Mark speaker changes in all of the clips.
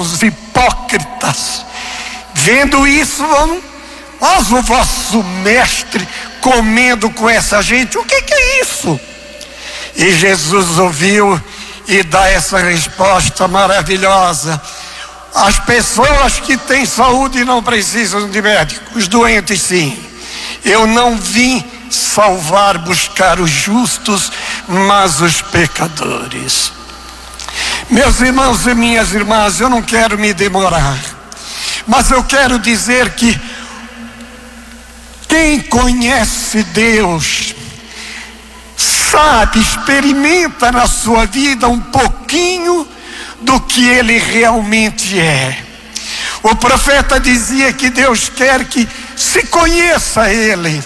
Speaker 1: os hipócritas, vendo isso, mas o vosso mestre comendo com essa gente, o que é isso? E Jesus ouviu e dá essa resposta maravilhosa: as pessoas que têm saúde não precisam de médico, os doentes sim. Eu não vim salvar, buscar os justos, mas os pecadores. Meus irmãos e minhas irmãs, eu não quero me demorar, mas eu quero dizer que quem conhece Deus sabe, experimenta na sua vida um pouquinho do que Ele realmente é. O profeta dizia que Deus quer que se conheça Ele.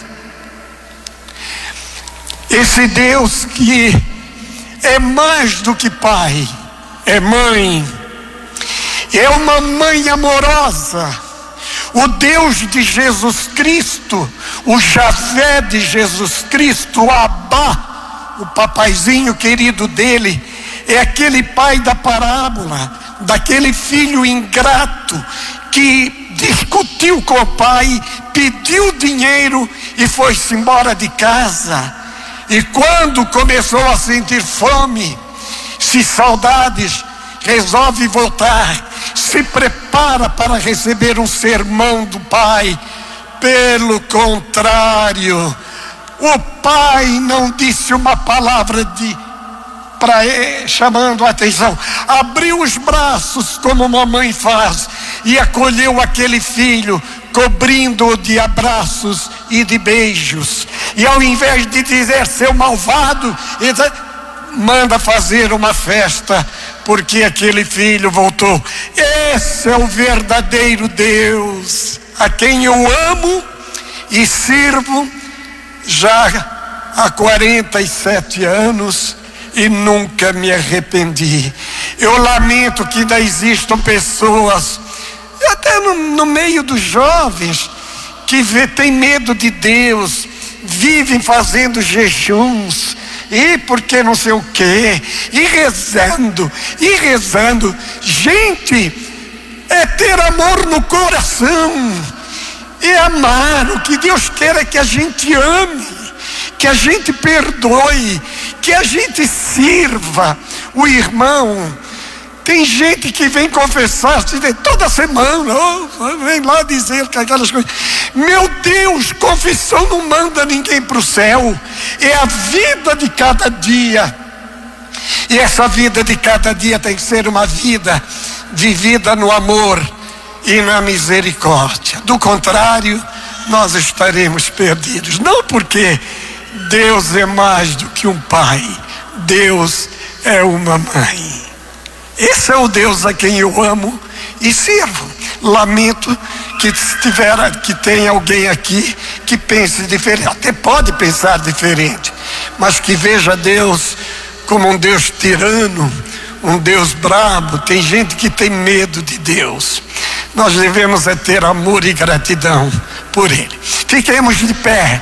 Speaker 1: Esse Deus que é mais do que pai, é mãe, é uma mãe amorosa. O Deus de Jesus Cristo, o Javé de Jesus Cristo, o Abá, o papaizinho querido dele, é aquele pai da parábola, daquele filho ingrato que discutiu com o pai, pediu dinheiro e foi-se embora de casa. E quando começou a sentir fome, saudades, resolve voltar, se prepara para receber um sermão do pai. Pelo contrário, o pai não disse uma palavra para ele, chamando a atenção, abriu os braços como uma mãe faz e acolheu aquele filho, cobrindo-o de abraços e de beijos. E ao invés de dizer seu malvado, ele manda fazer uma festa, porque aquele filho voltou. Esse é o verdadeiro Deus, a quem eu amo e sirvo já há 47 anos e nunca me arrependi. Eu lamento que ainda existam pessoas, até no meio dos jovens, que têm medo de Deus, vivem fazendo jejuns, e porque não sei o que, e rezando. Gente, é ter amor no coração, é amar. O que Deus quer é que a gente ame, que a gente perdoe, que a gente sirva o irmão. Tem gente que vem confessar-se toda semana, vem lá dizer que aquelas coisas. Meu Deus, confissão não manda ninguém para o céu, é a vida de cada dia. E essa vida de cada dia tem que ser uma vida vivida no amor e na misericórdia. Do contrário, nós estaremos perdidos. Não porque Deus é mais do que um pai, Deus é uma mãe. Esse é o Deus a quem eu amo e sirvo. Lamento que tenha alguém aqui que pense diferente. Até pode pensar diferente, mas que veja Deus como um Deus tirano, um Deus brabo. Tem gente que tem medo de Deus. Nós devemos ter amor e gratidão por Ele. Fiquemos de pé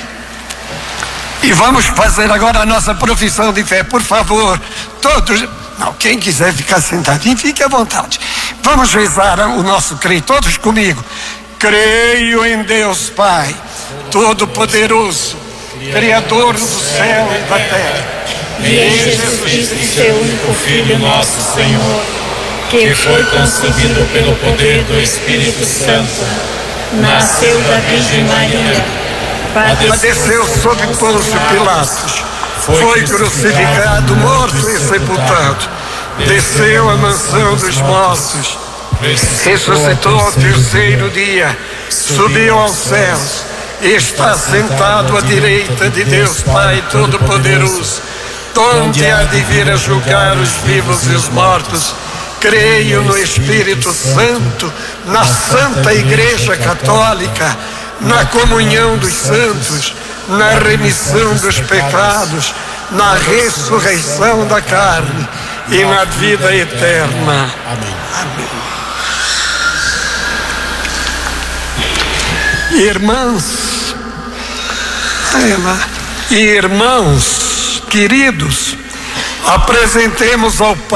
Speaker 1: e vamos fazer agora a nossa profissão de fé. Por favor, todos. Não, quem quiser ficar sentadinho, fique à vontade. Vamos rezar o nosso creio, todos comigo. Creio em Deus Pai, Todo-Poderoso, Criador do céu e da terra,
Speaker 2: e em Jesus Cristo, seu único Filho, nosso Senhor, que foi concebido pelo poder do Espírito Santo, nasceu da Virgem Maria,
Speaker 1: padeceu sob Pôncio Pilatos, foi crucificado, morto e sepultado, desceu à mansão dos mortos, ressuscitou ao terceiro dia, subiu aos céus, e está sentado à direita de Deus Pai Todo-Poderoso, onde há de vir a julgar os vivos e os mortos. Creio no Espírito Santo, na Santa Igreja Católica, na comunhão dos santos, na remissão dos pecados, na ressurreição da carne e na vida eterna.
Speaker 3: Amém.
Speaker 1: Amém. Irmãos queridos, apresentemos ao Pai